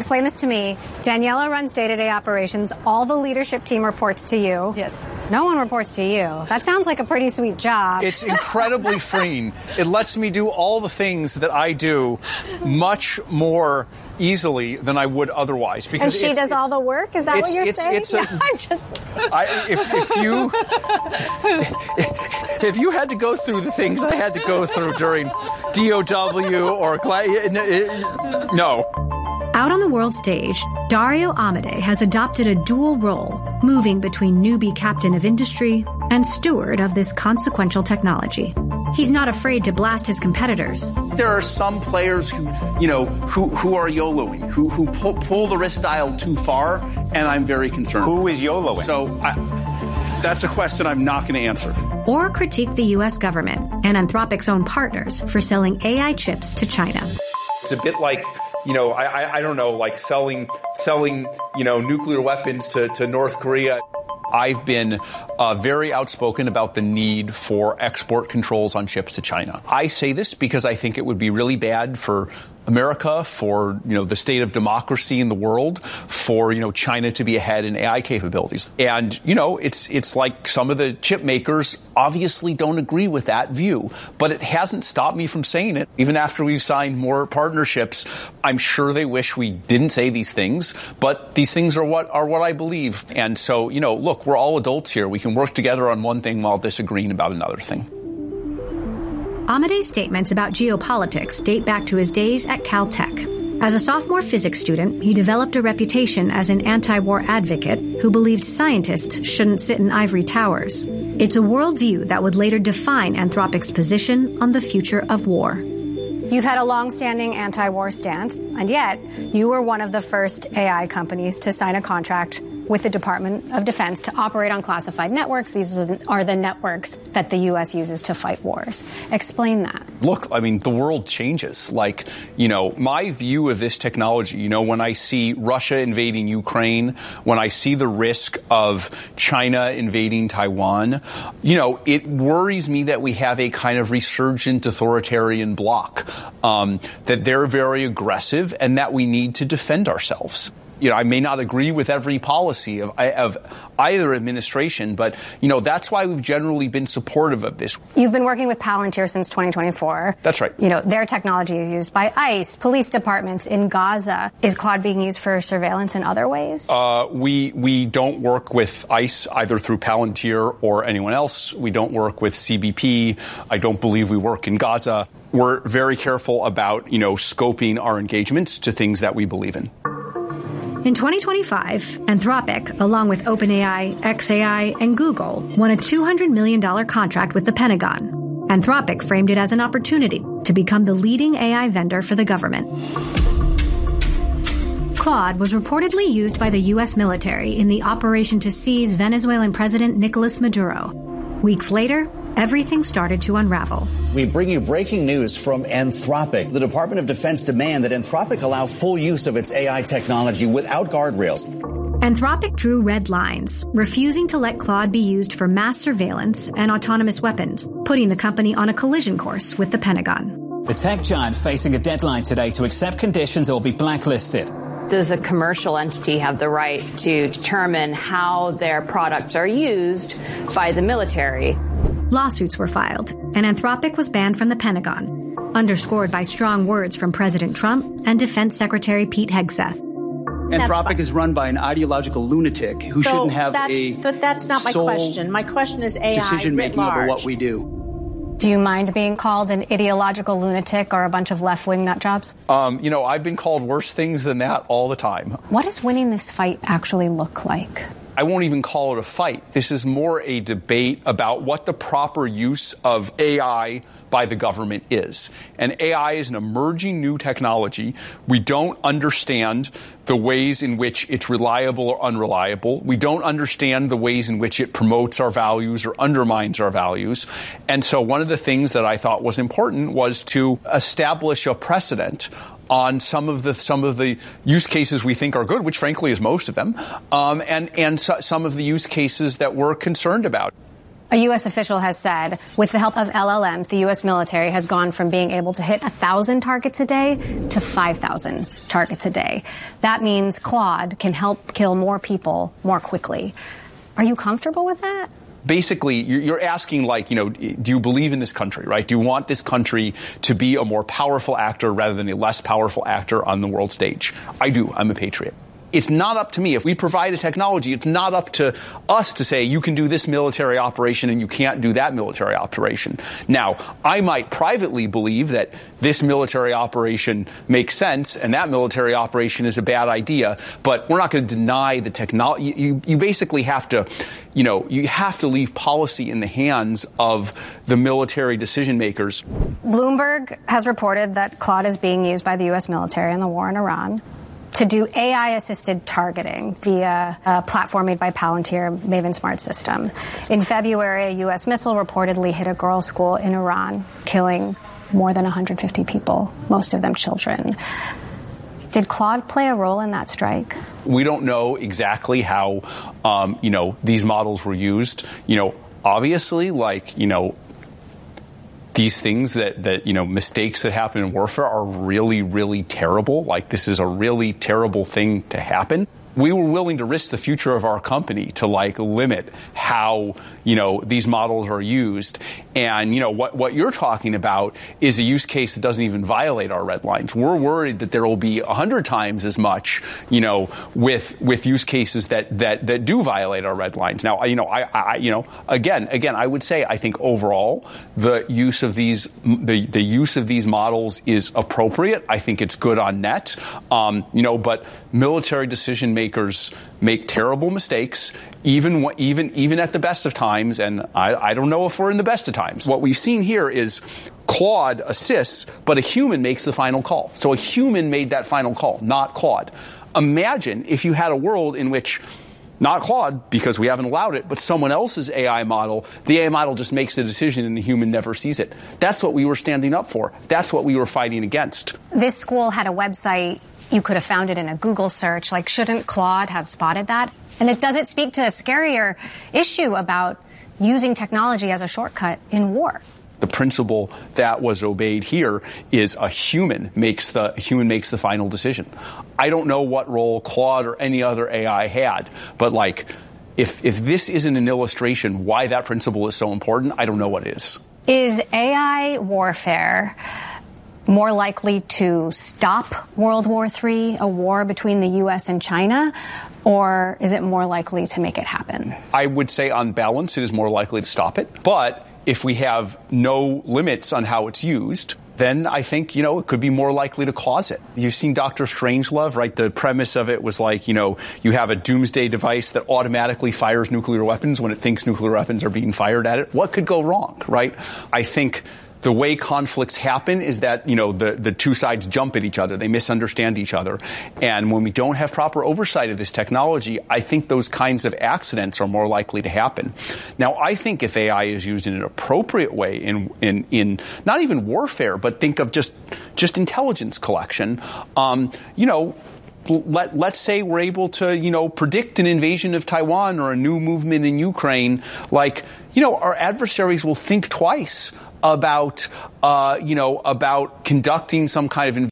Explain this to me. Daniela runs day-to-day operations. All the leadership team reports to you. Yes. No one reports to you. That sounds like a pretty sweet job. It's incredibly freeing. It lets me do all the things that I do much more easily than I would otherwise. Because she does all the work? Is that what you're saying? I'm just... If you had to go through the things I had to go through during DOW or... No. Out on the world stage, Dario Amodei has adopted a dual role, moving between newbie captain of industry and steward of this consequential technology. He's not afraid to blast his competitors. There are some players who are YOLOing, who pull the risk dial too far, and I'm very concerned. Who is YOLOing? So that's a question I'm not going to answer. Or critique the U.S. government and Anthropic's own partners for selling AI chips to China. It's a bit like... I don't know, like selling, nuclear weapons to North Korea. I've been very outspoken about the need for export controls on chips to China. I say this because I think it would be really bad for America, for, the state of democracy in the world, for, China to be ahead in AI capabilities. And, it's like some of the chip makers obviously don't agree with that view, but it hasn't stopped me from saying it. Even after we've signed more partnerships, I'm sure they wish we didn't say these things, but these things are what I believe. And so, look, we're all adults here. We can work together on one thing while disagreeing about another thing. Amodei's statements about geopolitics date back to his days at Caltech. As a sophomore physics student, he developed a reputation as an anti-war advocate who believed scientists shouldn't sit in ivory towers. It's a worldview that would later define Anthropic's position on the future of war. You've had a long-standing anti-war stance, and yet you were one of the first AI companies to sign a contract with the Department of Defense to operate on classified networks. These are the networks that the U.S. uses to fight wars. Explain that. Look, the world changes. My view of this technology, when I see Russia invading Ukraine, when I see the risk of China invading Taiwan, it worries me that we have a kind of resurgent authoritarian bloc, that they're very aggressive and that we need to defend ourselves. I may not agree with every policy of either administration, but, that's why we've generally been supportive of this. You've been working with Palantir since 2024. That's right. Their technology is used by ICE, police departments in Gaza. Is Claude being used for surveillance in other ways? We don't work with ICE either through Palantir or anyone else. We don't work with CBP. I don't believe we work in Gaza. We're very careful about, scoping our engagements to things that we believe in. In 2025, Anthropic, along with OpenAI, xAI, and Google, won a $200 million contract with the Pentagon. Anthropic framed it as an opportunity to become the leading AI vendor for the government. Claude was reportedly used by the U.S. military in the operation to seize Venezuelan President Nicolas Maduro. Weeks later, everything started to unravel. We bring you breaking news from Anthropic. The Department of Defense demand that Anthropic allow full use of its AI technology without guardrails. Anthropic drew red lines, refusing to let Claude be used for mass surveillance and autonomous weapons, putting the company on a collision course with the Pentagon. The tech giant facing a deadline today to accept conditions or be blacklisted. Does a commercial entity have the right to determine how their products are used by the military? Lawsuits were filed, and Anthropic was banned from the Pentagon, underscored by strong words from President Trump and Defense Secretary Pete Hegseth. Anthropic is run by an ideological lunatic who shouldn't have But that's not my question. My question is AI decision-making writ large. over what we do. Do you mind being called an ideological lunatic or a bunch of left-wing nut jobs? I've been called worse things than that all the time. What does winning this fight actually look like? I won't even call it a fight. This is more a debate about what the proper use of AI by the government is. And AI is an emerging new technology. We don't understand the ways in which it's reliable or unreliable. We don't understand the ways in which it promotes our values or undermines our values. And so one of the things that I thought was important was to establish a precedent on some of the use cases we think are good, which frankly is most of them, and some of the use cases that we're concerned about. A U.S. official has said, with the help of LLMs, the U.S. military has gone from being able to hit 1,000 targets a day to 5,000 targets a day. That means Claude can help kill more people more quickly. Are you comfortable with that? Basically, you're asking, like, do you believe in this country, right? Do you want this country to be a more powerful actor rather than a less powerful actor on the world stage? I do. I'm a patriot. It's not up to me. If we provide a technology, it's not up to us to say you can do this military operation and you can't do that military operation. Now, I might privately believe that this military operation makes sense and that military operation is a bad idea, but we're not going to deny the technology. You basically have to, you have to leave policy in the hands of the military decision makers. Bloomberg has reported that Claude is being used by the U.S. military in the war in Iran to do AI-assisted targeting via a platform made by Palantir, Maven Smart System. In February, a U.S. missile reportedly hit a girls' school in Iran, killing more than 150 people, most of them children. Did Claude play a role in that strike? We don't know exactly how, these models were used. Obviously, these things that mistakes that happen in warfare are really, really terrible. Like, this is a really terrible thing to happen. We were willing to risk the future of our company to limit how, these models are used. And, what you're talking about is a use case that doesn't even violate our red lines. We're worried that there will be 100 times as much, with use cases that do violate our red lines. Now, again, I would say I think overall the use of these models is appropriate. I think it's good on net. But military decision makers make terrible mistakes, even at the best of times, and I don't know if we're in the best of times. What we've seen here is Claude assists, but a human makes the final call. So a human made that final call, not Claude. Imagine if you had a world in which not Claude, because we haven't allowed it, but someone else's AI model, the AI model just makes the decision and the human never sees it. That's what we were standing up for. That's what we were fighting against. This school had a website. You could have found it in a Google search. Shouldn't Claude have spotted that? And does it speak to a scarier issue about using technology as a shortcut in war? The principle that was obeyed here is a human makes the final decision. I don't know what role Claude or any other AI had, but if this isn't an illustration why that principle is so important, I don't know what is. Is AI warfare more likely to stop World War III, a war between the U.S. and China, or is it more likely to make it happen? I would say on balance it is more likely to stop it. But if we have no limits on how it's used, then I think, it could be more likely to cause it. You've seen Dr. Strangelove, right? The premise of it was you have a doomsday device that automatically fires nuclear weapons when it thinks nuclear weapons are being fired at it. What could go wrong, right? I think the way conflicts happen is that, the two sides jump at each other. They misunderstand each other. And when we don't have proper oversight of this technology, I think those kinds of accidents are more likely to happen. Now, I think if AI is used in an appropriate way in not even warfare, but think of just intelligence collection, let's say we're able to, predict an invasion of Taiwan or a new movement in Ukraine, our adversaries will think twice about conducting some kind of